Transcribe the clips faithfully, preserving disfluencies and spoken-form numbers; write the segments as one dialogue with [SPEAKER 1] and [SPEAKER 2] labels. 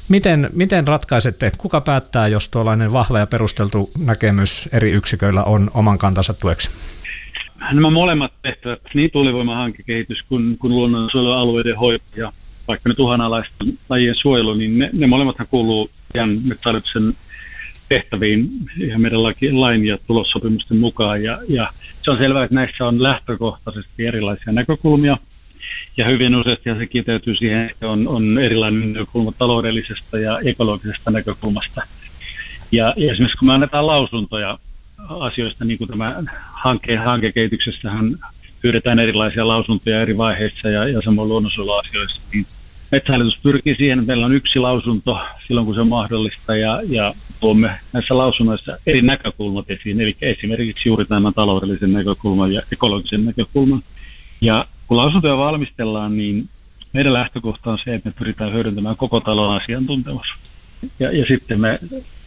[SPEAKER 1] Miten, miten ratkaisette, kuka päättää, jos tuollainen vahva ja perusteltu näkemys eri yksiköillä on oman kantansa tueksi?
[SPEAKER 2] Nämä molemmat tehtävät, niin tuulivoimahankekehitys kuin, kuin luonnonsuojelualueiden hoito ja vaikka nyt uhanalaisten lajien suojelu, niin ne, ne molemmathan kuuluu ihan Metsähallituksen tehtäviin ihan meidän lain ja tulossopimusten mukaan. Ja, ja se on selvää, että näissä on lähtökohtaisesti erilaisia näkökulmia. Ja hyvin useasti se kiteytyy siihen, että on, on erilainen näkökulma taloudellisesta ja ekologisesta näkökulmasta. Ja, ja esimerkiksi kun me annetaan lausuntoja asioista, niin kuin tämä hanke, hankekehityksessähän pyydetään erilaisia lausuntoja eri vaiheissa ja, ja samoin luonnonsuojeluasioissa, niin Metsähallitus pyrkii siihen, että meillä on yksi lausunto silloin, kun se on mahdollista, ja, ja tuomme näissä lausunnoissa eri näkökulmat esiin, eli esimerkiksi juuri tämän taloudellisen näkökulman ja ekologisen näkökulman. Ja kun lausuntoja valmistellaan, niin meidän lähtökohta on se, että me pyritään hyödyntämään koko talon asiantuntemus. Ja, ja sitten me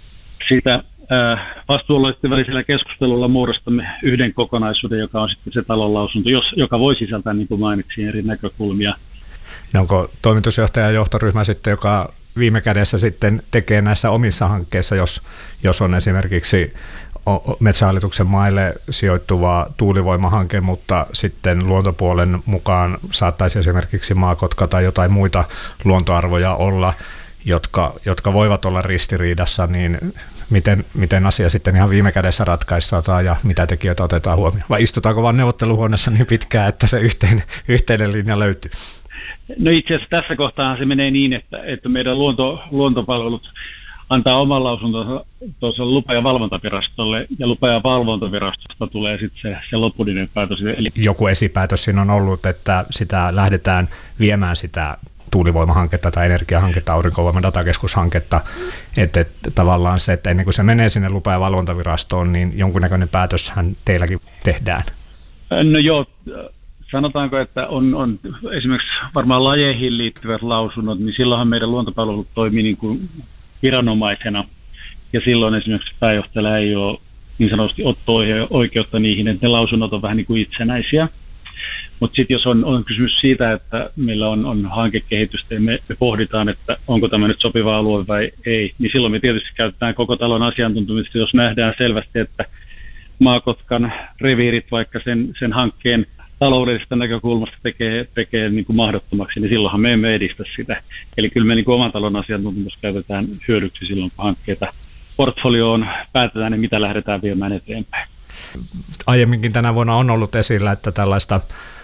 [SPEAKER 2] siitä vastuullisten välisellä keskustelulla muodostamme yhden kokonaisuuden, joka on sitten se talon lausunto, jos, joka voi sisältää, niin kuin mainitsin, eri näkökulmia.
[SPEAKER 1] No onko toimitusjohtaja ja johtoryhmä sitten, joka viime kädessä sitten tekee näissä omissa hankkeissa, jos, jos on esimerkiksi Metsähallituksen maille sijoittuva tuulivoimahanke, mutta sitten luontopuolen mukaan saattaisi esimerkiksi maakotka tai jotain muita luontoarvoja olla, jotka, jotka voivat olla ristiriidassa, niin miten, miten asia sitten ihan viime kädessä ratkaistaan ja mitä tekijöitä otetaan huomioon? Vai istutaanko vaan neuvotteluhuoneessa niin pitkään, että se yhteinen, yhteinen linja löytyy?
[SPEAKER 2] No itse asiassa tässä kohtaa se menee niin, että, että meidän luonto, luontopalvelut antaa oman lausuntonsa tuossa lupa- ja valvontavirastolle, ja lupa- ja valvontavirastosta tulee sitten se, se lopullinen päätös. Eli
[SPEAKER 1] joku esipäätös siinä on ollut, että sitä lähdetään viemään sitä tuulivoimahanketta tai energiahanketta, aurinkovoiman datakeskushanketta, että, että tavallaan se, että ennen kuin se menee sinne lupa- ja valvontavirastoon, niin jonkunnäköinen päätöshän teilläkin tehdään.
[SPEAKER 2] No joo, sanotaanko, että on, on esimerkiksi varmaan lajeihin liittyvät lausunnot, niin silloinhan meidän luontopalvelut toimii niin kuin viranomaisena, ja silloin esimerkiksi pääjohtajalla ei ole niin sanotusti otto-oikeutta niihin, että ne lausunnot on vähän niin kuin itsenäisiä. Mutta sitten jos on, on kysymys siitä, että meillä on, on hankekehitystä ja me, me pohditaan, että onko tämä nyt sopiva alue vai ei, niin silloin me tietysti käytetään koko talon asiantuntemista, jos nähdään selvästi, että Maakotkan reviirit vaikka sen, sen hankkeen taloudellisesta näkökulmasta tekee, tekee niin kuin mahdottomaksi, niin silloinhan me emme edistä sitä. Eli kyllä me niin kuin oman talon asiantuntemus käytetään hyödyksi silloin, kun hankkeita portfolioon päätetään, niin mitä lähdetään viemään eteenpäin.
[SPEAKER 1] Aiemminkin tänä vuonna on ollut esillä, että tällaista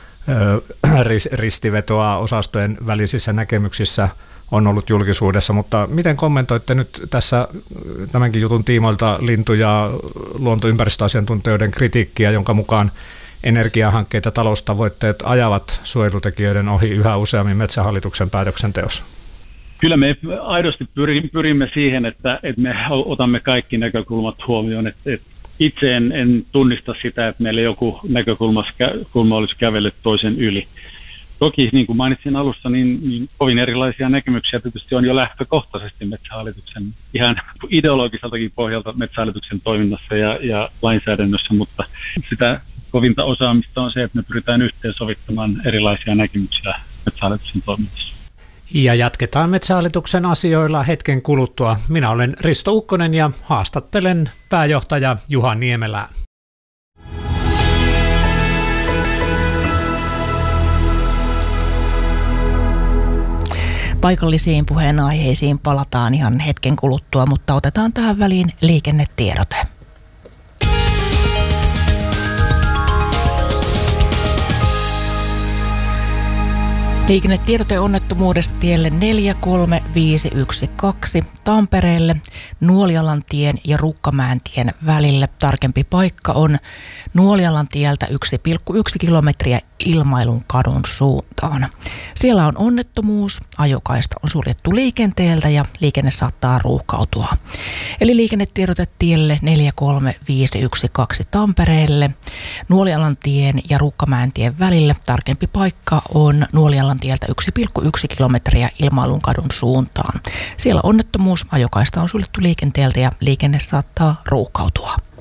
[SPEAKER 1] ristivetoa osastojen välisissä näkemyksissä on ollut julkisuudessa, mutta miten kommentoitte nyt tässä tämänkin jutun tiimoilta lintu- ja luontoympäristöasiantuntijoiden kritiikkiä, jonka mukaan energiahankkeet ja taloustavoitteet ajavat suojelutekijöiden ohi yhä useammin Metsähallituksen päätöksenteossa?
[SPEAKER 2] Kyllä me aidosti pyrimme siihen, että, että me otamme kaikki näkökulmat huomioon. Että, että itse en, en tunnista sitä, että meillä joku näkökulma olisi kävellyt toisen yli. Toki, niin kuin mainitsin alussa, niin, niin kovin erilaisia näkemyksiä tietysti on jo lähtökohtaisesti Metsähallituksen, ihan ideologiseltakin pohjalta Metsähallituksen toiminnassa ja, ja lainsäädännössä, mutta sitä kovinta osaamista on se, että me pyritään yhteensovittamaan erilaisia näkemyksiä Metsähallituksen toiminnassa.
[SPEAKER 1] Ja jatketaan Metsähallituksen asioilla hetken kuluttua. Minä olen Risto Ukkonen ja haastattelen pääjohtaja Juha Niemelää.
[SPEAKER 3] Paikallisiin puheenaiheisiin palataan ihan hetken kuluttua, mutta otetaan tähän väliin liikennetiedote. Liikennetiedote onnettomuudesta tielle neljä kolme viisi yksi kaksi Tampereelle, Nuolialantien ja Rukkamäentien välille. Tarkempi paikka on Nuolialantieltä yksi pilkku yksi kilometriä Ilmailun kadun suuntaan. Siellä on onnettomuus, ajokaista on suljettu liikenteeltä ja liikenne saattaa ruuhkautua. Eli liikennetiedote tielle neljä kolme viisi yksi kaksi Tampereelle, Nuolialantien ja Rukkamäentien välille. Tarkempi paikka on Nuolialantieltä yksi pilkku yksi kilometriä Ilmailun kadun suuntaan. Siellä onnettomuus, ajokaista on suljettu liikenteeltä ja liikenne saattaa ruuhkautua.